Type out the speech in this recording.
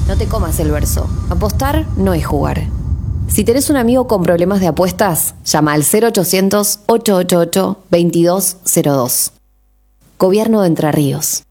No te comas el verso. Apostar no es jugar. Si tenés un amigo con problemas de apuestas, llama al 0800-888-2202. Gobierno de Entre Ríos.